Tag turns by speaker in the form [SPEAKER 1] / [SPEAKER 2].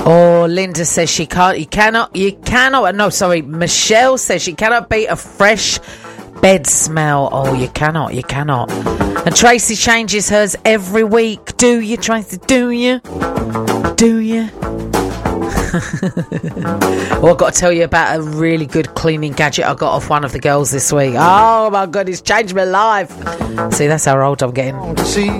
[SPEAKER 1] Oh, Linda says she can't. You cannot. No, sorry. Michelle says she cannot beat a fresh bed smell. Oh, you cannot. And Tracy changes hers every week. Do you, Tracy? Do you? Well, I've got to tell you about a really good cleaning gadget I got off one of the girls this week. Oh my God, it's changed my life. See, that's how old I'm getting.